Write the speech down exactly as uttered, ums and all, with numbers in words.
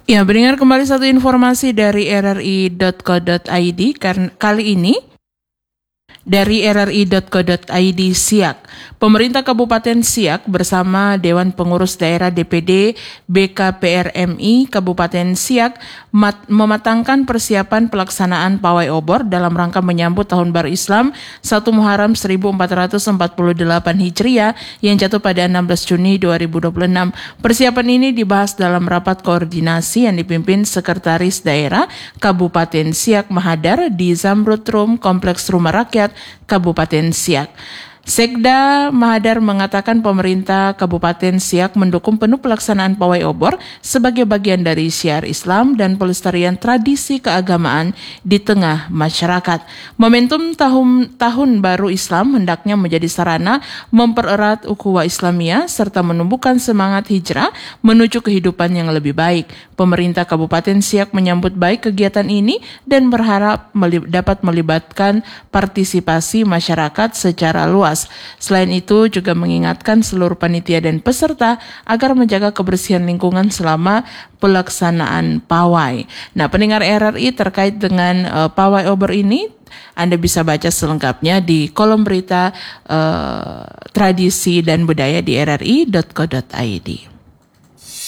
Ya, mendengar kembali satu informasi dari r r i dot co dot i d. Kali ini dari r r i dot co dot i d Siak. Pemerintah Kabupaten Siak bersama Dewan Pengurus Daerah D P D B K P R M I Kabupaten Siak mat- mematangkan persiapan pelaksanaan pawai obor dalam rangka menyambut Tahun Baru Islam satu Muharram seribu empat ratus empat puluh delapan Hijriah yang jatuh pada enam belas Juni dua ribu dua puluh enam. Persiapan ini dibahas dalam rapat koordinasi yang dipimpin Sekretaris Daerah Kabupaten Siak Mahadar di Zamrud Room Kompleks Rumah Rakyat Kabupaten Siak. Sekda Mahadar mengatakan pemerintah Kabupaten Siak mendukung penuh pelaksanaan pawai obor sebagai bagian dari syiar Islam dan pelestarian tradisi keagamaan di tengah masyarakat. Momentum tahun, tahun baru Islam hendaknya menjadi sarana mempererat ukhuwah Islamiyah serta menumbuhkan semangat hijrah menuju kehidupan yang lebih baik. Pemerintah Kabupaten Siak menyambut baik kegiatan ini dan berharap melib- dapat melibatkan partisipasi masyarakat secara luas. Selain itu juga mengingatkan seluruh panitia dan peserta agar menjaga kebersihan lingkungan selama pelaksanaan pawai. Nah, pendengar R R I terkait dengan uh, pawai obor ini, Anda bisa baca selengkapnya di kolom berita uh, tradisi dan budaya di r r i dot co dot i d.